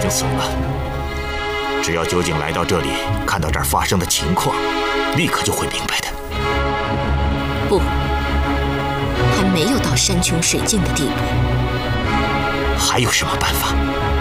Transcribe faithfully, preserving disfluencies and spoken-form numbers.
经死了。只要酒井来到这里，看到这儿发生的情况，立刻就会明白的。 不，还没有到山穷水尽的地步。 还有什么办法？